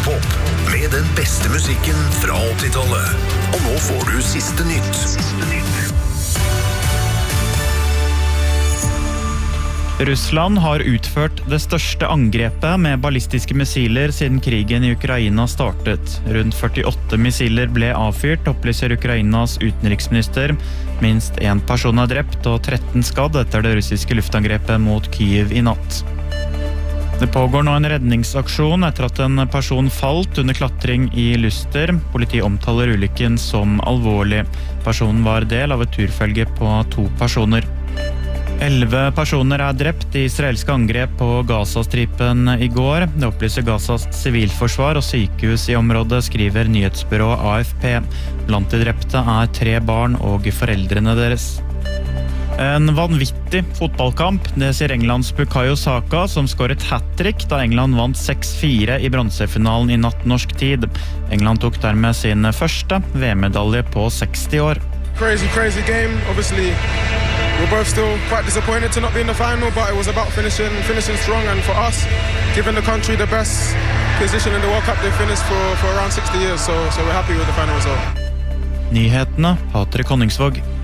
Hiphop med den beste musikken fra 80-tallet. Og nå får du siste nytt. Russland har utført det største angrepet med ballistiske missiler siden krigen i Ukraina startet. Rundt 48 missiler ble avfyrt, opplyser Ukrainas utenriksminister. Minst 1 person er drept og 13 skadd etter det russiske luftangrepet mot Kyiv i natt. Det pågår nå en redningsaksjon etter at en person falt under klatring i Luster. Politiet omtaler ulykken som alvorlig. Personen var del av et turfølge på 2 personer. 11 personer er drept i israelske angrep på Gazastripen i går. Det opplyser Gazas sivilforsvar og sykehus i området, skriver nyhetsbyrået AFP. Blant de drepte er 3 barn og foreldrene deres. En vanvittig fotballkamp, det sier Englands Bukayo Saka, som skåret hat-trick da England vant 6-4 i bronsefinalen i natt norsk tid. England tok dermed sin første VM-medalje på 60 år. Crazy game, obviously. We're both still quite disappointed to not be in the final, but it was about finishing strong, and for us, giving the country the best position in the World Cup they finished for around 60 years, so we're happy with the final result. Nyhetene, Patrik Honningsvåg.